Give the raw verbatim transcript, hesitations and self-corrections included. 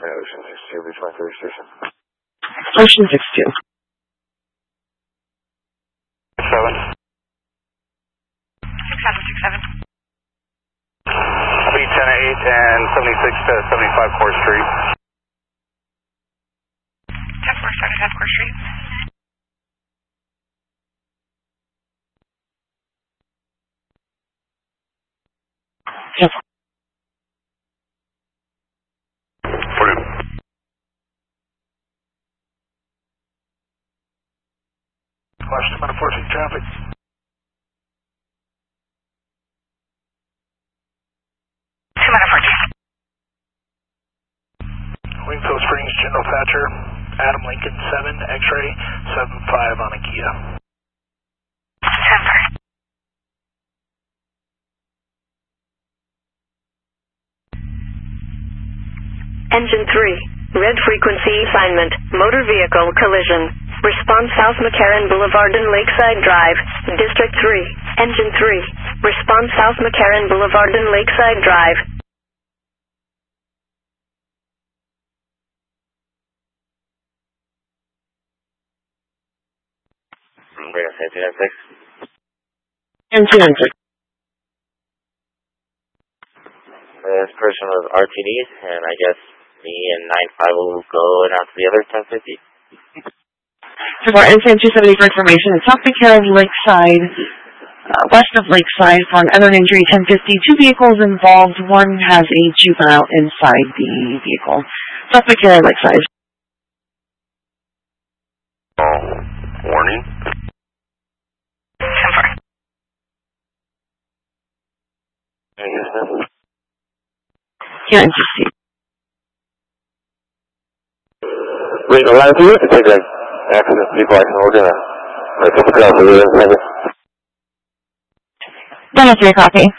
Ocean six two, reach my third station. Ocean six two. Seven. Six seven six seven. I'll be ten eight and seventy-six to seventy-five Court Street. ten four, seventy-five Court Street. Yes. forty. Washington, amount of fourteen traffic. Two minute fourteen. Wingfield Springs, General Thatcher, Adam Lincoln seven, X-ray seven five on a Kia. ten three. Engine three, red frequency assignment, motor vehicle collision. Response South McCarran Boulevard and Lakeside Drive, District three. Engine three, response South McCarran Boulevard and Lakeside Drive. Bring us two nine six. And two nine six. This person was R T D, and I guess me and nine five will go down to the other ten fifty. So for N two seventy for information, it's South McCarran Lakeside, uh, west of Lakeside for an unknown injury ten fifty. Two vehicles involved. One has a juvenile inside the vehicle. South McCarran Lakeside. Oh, warning. ten four. Yeah, N sixty. Wait, the line through it? It's like that. Accident people, I we're gonna, we're gonna, we're gonna, Dennis, your copy.